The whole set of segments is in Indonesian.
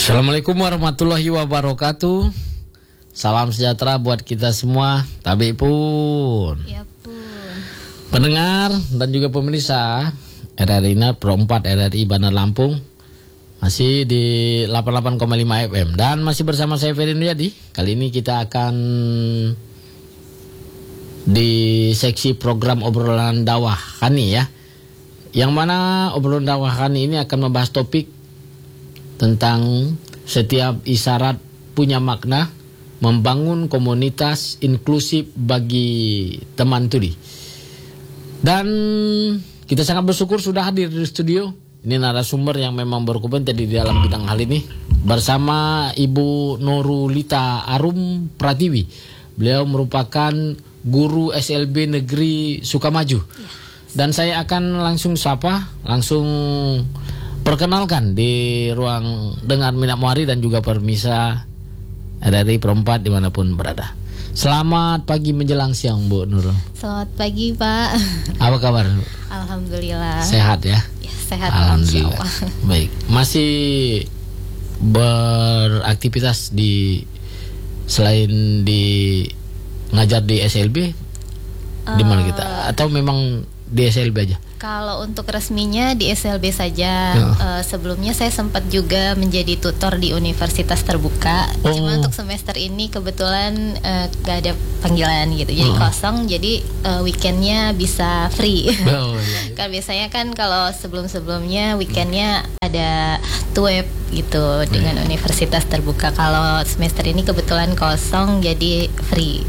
Assalamualaikum warahmatullahi wabarakatuh. Salam sejahtera buat kita semua. Tabi pun. Ya pun. Pendengar dan juga pemirsa RRI Pro 4 RRI Bandar Lampung. Masih di 88,5 FM. Dan masih bersama saya Ferry Nuryadi. Kali ini kita akan di seksi program obrolan dakwah Hani ya. Yang mana obrolan dakwah Hani ini akan membahas topik tentang setiap isyarat punya makna, membangun komunitas inklusif bagi teman tuli. Dan kita sangat bersyukur sudah hadir di studio. Ini narasumber yang memang berkompeten di dalam bidang hal ini, bersama Ibu Nurulita Arum Pratiwi. Beliau merupakan guru SLB Negeri Sukamaju. Dan saya akan langsung perkenalkan di ruang dengar Minat Muari dan juga permisa RRI Pro 4 dimanapun berada. Selamat pagi menjelang siang Bu Nurul. Selamat pagi Pak. Apa kabar? Alhamdulillah. Sehat ya? Ya, sehat. Alhamdulillah. Baik. Masih beraktivitas selain di ngajar di SLB di mana kita? Atau memang di SLB aja? Kalau untuk resminya di SLB saja. Sebelumnya saya sempat juga menjadi tutor di Universitas Terbuka. Cuma untuk semester ini kebetulan gak ada panggilan gitu, jadi kosong. Jadi weekendnya bisa free. Kan biasanya kan kalau sebelum-sebelumnya weekendnya ada TUEP gitu dengan Universitas Terbuka. Kalau semester ini kebetulan kosong, jadi free.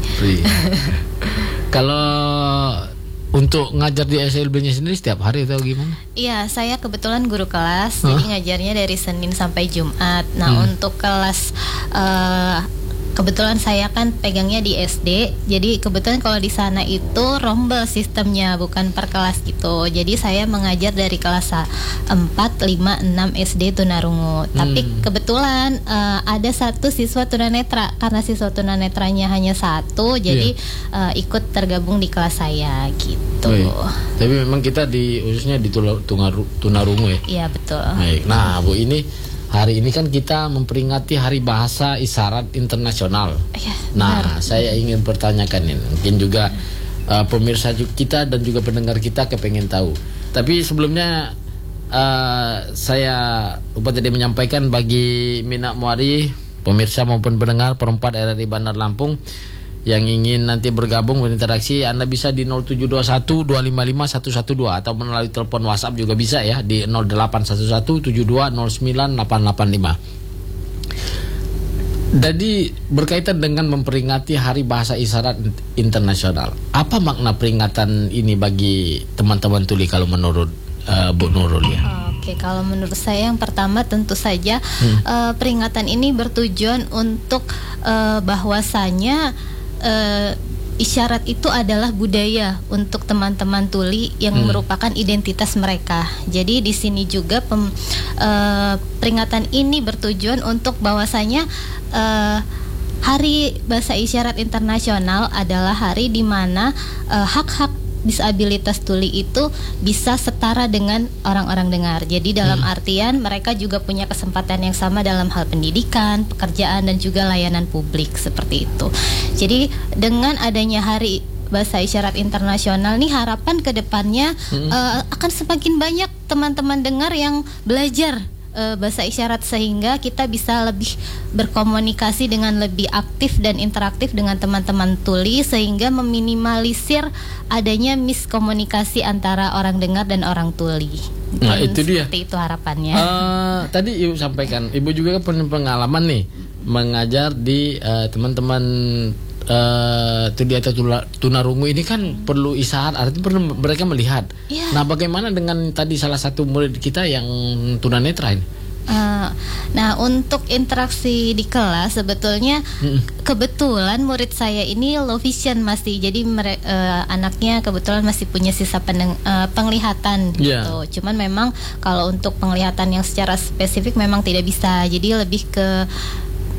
Kalau untuk ngajar di SLB-nya sendiri setiap hari atau gimana? Iya, saya kebetulan guru kelas, jadi ngajarnya dari Senin sampai Jumat. Nah, untuk kelas kebetulan saya kan pegangnya di SD, jadi kebetulan kalau di sana itu rombel sistemnya, bukan per kelas gitu. Jadi saya mengajar dari kelas 4, 5, 6 SD Tunarungu. Tapi kebetulan ada satu siswa tunanetra, karena siswa tunanetranya hanya satu, jadi ikut tergabung di kelas saya gitu. Tapi memang kita khususnya di Tunarungu ya? Iya, betul. Baik. Nah Bu, hari ini kan kita memperingati Hari Bahasa Isyarat Internasional. Nah, saya ingin pertanyakan ini, mungkin juga pemirsa kita dan juga pendengar kita kepengen tahu. Tapi sebelumnya saya lupa tadi menyampaikan bagi Minat Muari, pemirsa maupun pendengar perempat RRI Bandar Lampung yang ingin nanti bergabung berinteraksi, Anda bisa di 0721 255 112 atau melalui telepon WhatsApp juga bisa ya di 0811 72 09 885. Jadi berkaitan dengan memperingati Hari Bahasa Isyarat Internasional, apa makna peringatan ini bagi teman-teman tuli kalau menurut Bu Nurul ya? Oke, kalau menurut saya yang pertama tentu saja peringatan ini bertujuan untuk bahwasanya isyarat itu adalah budaya untuk teman-teman tuli yang merupakan identitas mereka. Jadi di sini juga peringatan ini bertujuan untuk bahwasanya Hari Bahasa Isyarat Internasional adalah hari di mana hak-hak disabilitas tuli itu bisa setara dengan orang-orang dengar. Jadi dalam artian mereka juga punya kesempatan yang sama dalam hal pendidikan, pekerjaan, dan juga layanan publik seperti itu. Jadi dengan adanya Hari Bahasa Isyarat Internasional nih, harapan ke depannya akan semakin banyak teman-teman dengar yang belajar bahasa isyarat, sehingga kita bisa lebih berkomunikasi dengan lebih aktif dan interaktif dengan teman-teman tuli, sehingga meminimalisir adanya miskomunikasi antara orang dengar dan orang tuli. Nah, itu dia. Seperti itu harapannya. Tadi Ibu sampaikan, Ibu juga punya pengalaman nih mengajar di teman-teman tuli atau tunarungu ini kan perlu isyarat, artinya perlu mereka melihat. Nah, bagaimana dengan tadi salah satu murid kita yang tunanetra ini? Nah, untuk interaksi di kelas sebetulnya kebetulan murid saya ini low vision masih, jadi anaknya kebetulan masih punya sisa penglihatan gitu. Cuman memang kalau untuk penglihatan yang secara spesifik memang tidak bisa, jadi lebih ke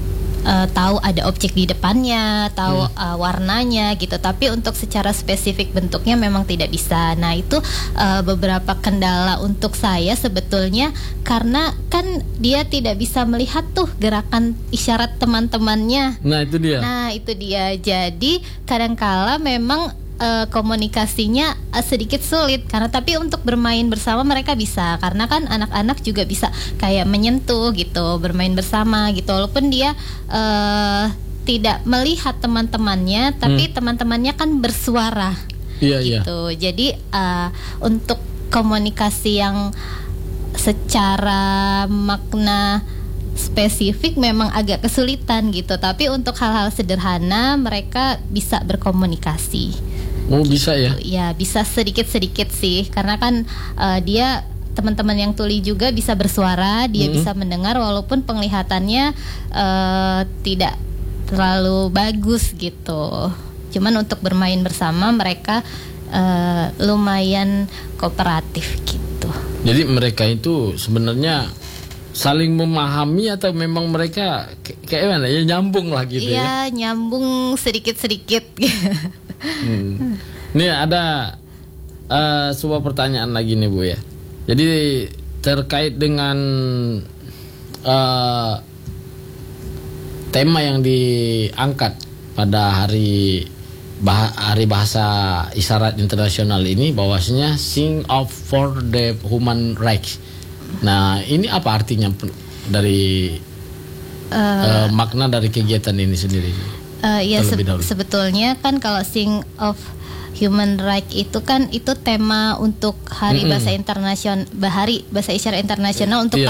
tahu ada objek di depannya, tahu warnanya gitu. Tapi untuk secara spesifik bentuknya memang tidak bisa. Nah itu beberapa kendala untuk saya sebetulnya, karena kan dia tidak bisa melihat tuh gerakan isyarat teman-temannya. Nah itu dia. Jadi kadangkala memang komunikasinya sedikit sulit, karena tapi untuk bermain bersama mereka bisa, karena kan anak-anak juga bisa kayak menyentuh gitu, bermain bersama gitu, walaupun dia tidak melihat teman-temannya, tapi teman-temannya kan bersuara gitu. Jadi untuk komunikasi yang secara makna spesifik memang agak kesulitan gitu, tapi untuk hal-hal sederhana mereka bisa berkomunikasi. Oh bisa ya? Ya bisa sedikit-sedikit sih, karena kan dia teman-teman yang tuli juga bisa bersuara, dia bisa mendengar walaupun penglihatannya tidak terlalu bagus gitu. Cuman untuk bermain bersama mereka lumayan kooperatif gitu. Jadi mereka itu sebenarnya saling memahami atau memang mereka kayak mana ya, nyambung lah gitu ya? Iya, nyambung sedikit-sedikit. Nih ada sebuah pertanyaan lagi nih Bu ya. Jadi terkait dengan tema yang diangkat pada hari bahasa isyarat internasional ini, bahwasanya Sing of for the Human Rights. Nah ini apa artinya dari makna dari kegiatan ini sendiri? Ya sebetulnya kan kalau Sing of Human Rights itu kan itu tema untuk Hari Bahasa Internasional, Hari Bahasa Isyarat Internasional untuk